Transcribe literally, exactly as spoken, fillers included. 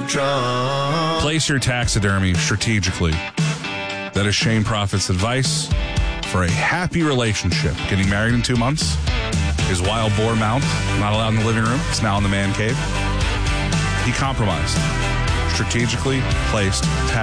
Trump. Place your taxidermy strategically. That is Shane Prophet's advice for a happy relationship. Getting married in two months. His wild boar mount, not allowed in the living room. It's now in the man cave. He compromised. Strategically placed